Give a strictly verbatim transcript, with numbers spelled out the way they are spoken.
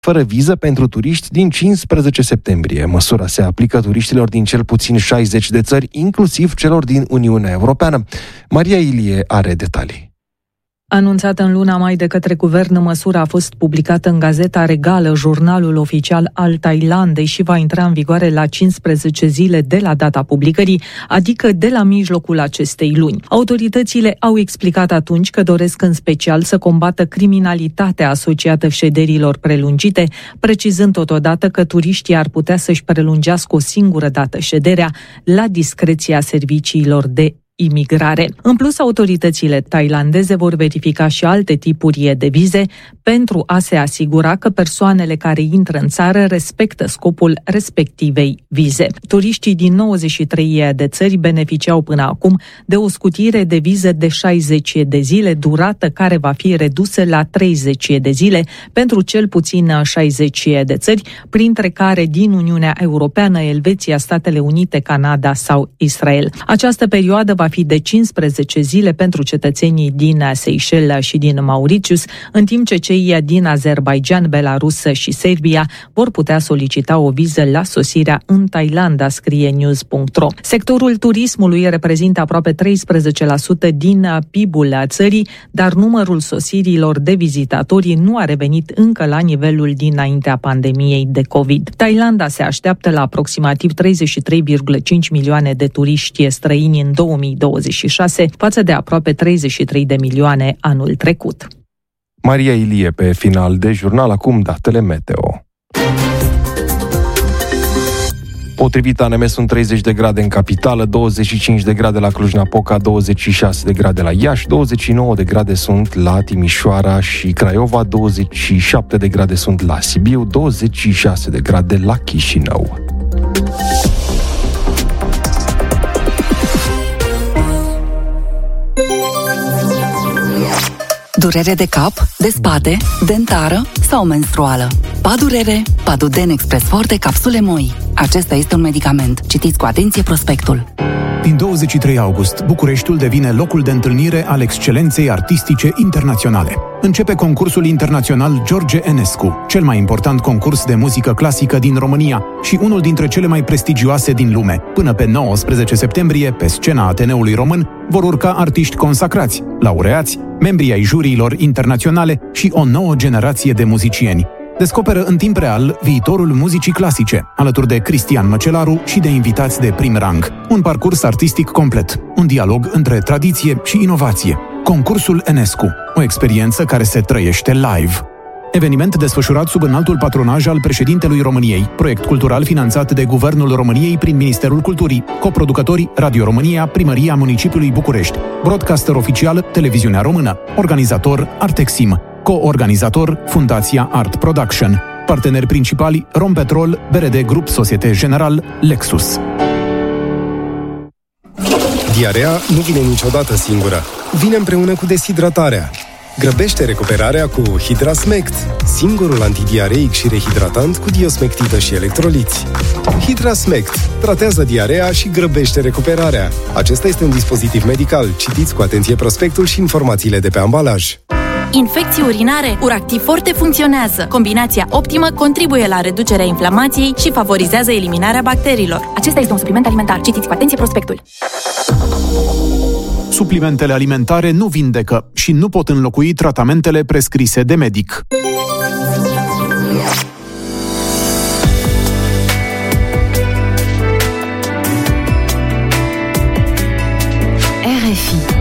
fără viză pentru turiști din cincisprezece septembrie. Măsura se aplică turiștilor din cel puțin șaizeci de țări, inclusiv celor din Uniunea Europeană. Maria Ilie are detalii. Anunțată în luna mai de către guvern, măsura a fost publicată în Gazeta Regală, jurnalul oficial al Thailandei, și va intra în vigoare la cincisprezece zile de la data publicării, adică de la mijlocul acestei luni. Autoritățile au explicat atunci că doresc în special să combată criminalitatea asociată șederilor prelungite, precizând totodată că turiștii ar putea să-și prelungească o singură dată șederea la discreția serviciilor de imigrare. În plus, autoritățile thailandeze vor verifica și alte tipuri de vize pentru a se asigura că persoanele care intră în țară respectă scopul respectivei vize. Turiștii din nouăzeci și trei de țări beneficiau până acum de o scutire de viză de șaizeci de zile, durată care va fi redusă la treizeci de zile pentru cel puțin șaizeci de țări, printre care din Uniunea Europeană, Elveția, Statele Unite, Canada sau Israel. Această perioadă va fi de cincisprezece zile pentru cetățenii din Seychelles și din Mauritius, în timp ce cei din Azerbaijan, Belarus și Serbia vor putea solicita o viză la sosirea în Thailanda, scrie news punct ro. Sectorul turismului reprezintă aproape treisprezece la sută din P I B-ul țării, dar numărul sosirilor de vizitatori nu a revenit încă la nivelul dinaintea pandemiei de COVID. Thailanda se așteaptă la aproximativ treizeci și trei virgulă cinci milioane de turiști străini în două mii douăzeci și șase, față de aproape treizeci și trei de milioane anul trecut. Maria Ilie pe final de jurnal, acum datele meteo. Potrivit A N M sunt treizeci de grade în capitală, douăzeci și cinci de grade la Cluj-Napoca, douăzeci și șase de grade la Iași, douăzeci și nouă de grade sunt la Timișoara și Craiova, douăzeci și șapte de grade sunt la Sibiu, douăzeci și șase de grade la Chișinău. Durere de cap, de spate, dentară sau menstruală. Padurere, Paduden Express Forte Capsule Moi. Acesta este un medicament. Citiți cu atenție prospectul. Din douăzeci și trei august, Bucureștiul devine locul de întâlnire al excelenței artistice internaționale. Începe concursul internațional George Enescu, cel mai important concurs de muzică clasică din România și unul dintre cele mai prestigioase din lume. Până pe nouăsprezece septembrie, pe scena Ateneului Român, vor urca artiști consacrați, laureați, membrii ai juriilor internaționale și o nouă generație de muzicieni. Descoperă în timp real viitorul muzicii clasice, alături de Cristian Măcelaru și de invitați de prim rang. Un parcurs artistic complet, un dialog între tradiție și inovație. Concursul Enescu, o experiență care se trăiește live. Eveniment desfășurat sub înaltul patronaj al președintelui României, proiect cultural finanțat de Guvernul României prin Ministerul Culturii, coproducători Radio România, Primăria Municipiului București, broadcaster oficial Televiziunea Română, organizator Artexim, co-organizator Fundația Art Production, parteneri principali Rompetrol, B R D Grup Societe General, Lexus. Diarea nu vine niciodată singură. Vine împreună cu deshidratarea. Grăbește recuperarea cu Hidrasmect, singurul antidiareic și rehidratant cu diosmectită și electroliți. Hidrasmect tratează diarea și grăbește recuperarea. Acesta este un dispozitiv medical. Citiți cu atenție prospectul și informațiile de pe ambalaj. Infecții urinare, Uractiv Forte funcționează. Combinația optimă contribuie la reducerea inflamației și favorizează eliminarea bacteriilor. Acesta este un supliment alimentar. Citiți cu atenție prospectul. Suplimentele alimentare nu vindecă și nu pot înlocui tratamentele prescrise de medic. R F I